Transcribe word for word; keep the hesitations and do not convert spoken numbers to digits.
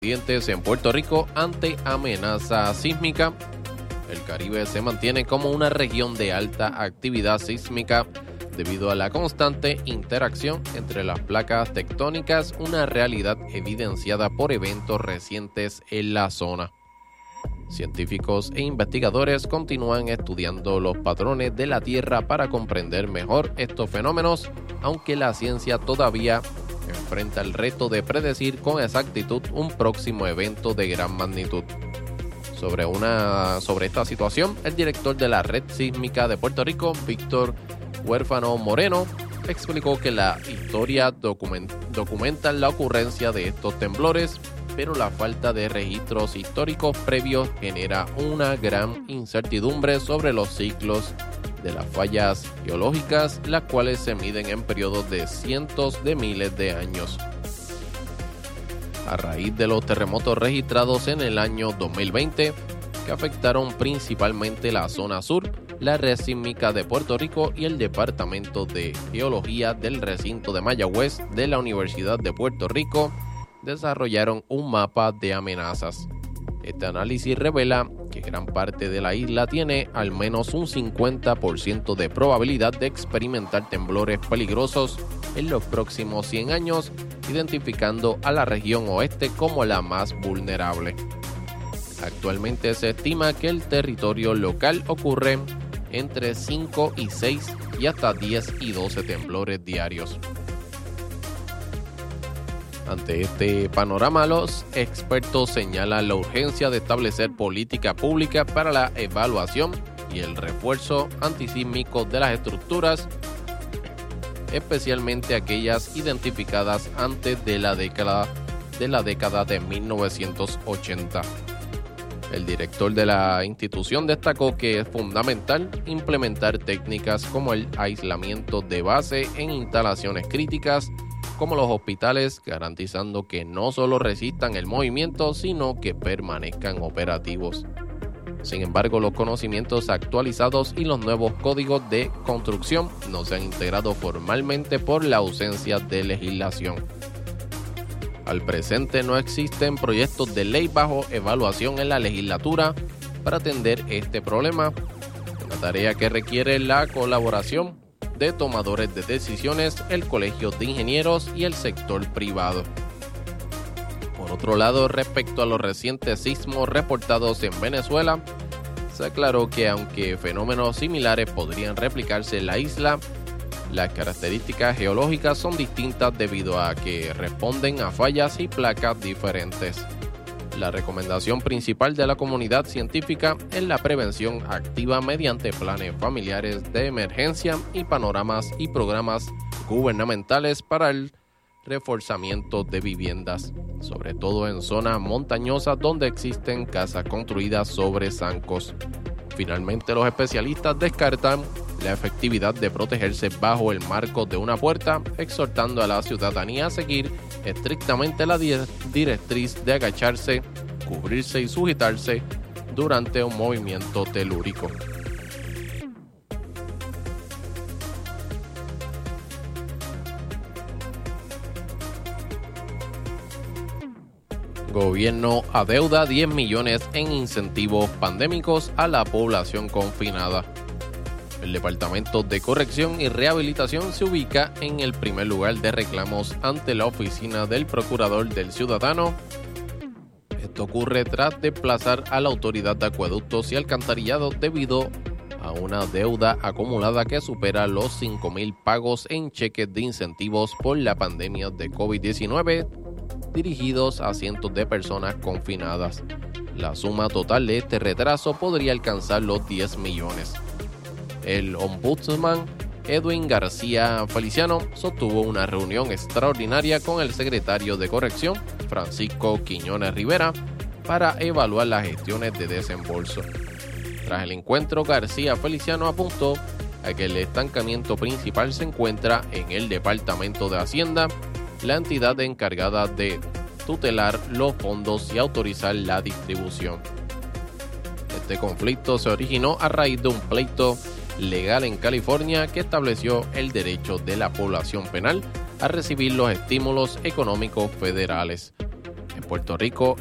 Dientes en Puerto Rico ante amenaza sísmica. El Caribe se mantiene como una región de alta actividad sísmica debido a la constante interacción entre las placas tectónicas, una realidad evidenciada por eventos recientes en la zona. Científicos e investigadores continúan estudiando los patrones de la Tierra para comprender mejor estos fenómenos, aunque la ciencia todavía enfrenta el reto de predecir con exactitud un próximo evento de gran magnitud. Sobre, una, sobre esta situación, el director de la Red Sísmica de Puerto Rico, Víctor Huérfano Moreno, explicó que la historia document, documenta la ocurrencia de estos temblores, pero la falta de registros históricos previos genera una gran incertidumbre sobre los ciclos de las fallas geológicas, las cuales se miden en periodos de cientos de miles de años. A raíz de los terremotos registrados en el año dos mil veinte, que afectaron principalmente la zona sur, la Red Sísmica de Puerto Rico y el Departamento de Geología del Recinto de Mayagüez de la Universidad de Puerto Rico, desarrollaron un mapa de amenazas. Este análisis revela que gran parte de la isla tiene al menos un cincuenta por ciento de probabilidad de experimentar temblores peligrosos en los próximos cien años, identificando a la región oeste como la más vulnerable. Actualmente se estima que el territorio local ocurre entre cinco y seis y hasta diez y doce temblores diarios. Ante este panorama, los expertos señalan la urgencia de establecer política pública para la evaluación y el refuerzo antisísmico de las estructuras, especialmente aquellas identificadas antes de la década de la década de mil novecientos ochenta. El director de la institución destacó que es fundamental implementar técnicas como el aislamiento de base en instalaciones críticas, como los hospitales, garantizando que no solo resistan el movimiento, sino que permanezcan operativos. Sin embargo, los conocimientos actualizados y los nuevos códigos de construcción no se han integrado formalmente por la ausencia de legislación. Al presente no existen proyectos de ley bajo evaluación en la legislatura para atender este problema, una tarea que requiere la colaboración de tomadores de decisiones, el Colegio de Ingenieros y el sector privado. Por otro lado, respecto a los recientes sismos reportados en Venezuela, se aclaró que aunque fenómenos similares podrían replicarse en la isla, las características geológicas son distintas debido a que responden a fallas y placas diferentes. La recomendación principal de la comunidad científica es la prevención activa mediante planes familiares de emergencia y panoramas y programas gubernamentales para el reforzamiento de viviendas, sobre todo en zonas montañosas donde existen casas construidas sobre zancos. Finalmente, los especialistas descartan la efectividad de protegerse bajo el marco de una puerta, exhortando a la ciudadanía a seguir estrictamente la directriz de agacharse, cubrirse y sujetarse durante un movimiento telúrico. Gobierno adeuda diez millones en incentivos pandémicos a la población confinada. El Departamento de Corrección y Rehabilitación se ubica en el primer lugar de reclamos ante la Oficina del Procurador del Ciudadano. Esto ocurre tras desplazar a la Autoridad de Acueductos y Alcantarillado debido a una deuda acumulada que supera los cinco mil pagos en cheques de incentivos por la pandemia de COVID diecinueve dirigidos a cientos de personas confinadas. La suma total de este retraso podría alcanzar los diez millones. El ombudsman Edwin García Feliciano sostuvo una reunión extraordinaria con el secretario de Corrección, Francisco Quiñones Rivera, para evaluar las gestiones de desembolso. Tras el encuentro, García Feliciano apuntó a que el estancamiento principal se encuentra en el Departamento de Hacienda, la entidad encargada de tutelar los fondos y autorizar la distribución. Este conflicto se originó a raíz de un pleito legal en California que estableció el derecho de la población penal a recibir los estímulos económicos federales. En Puerto Rico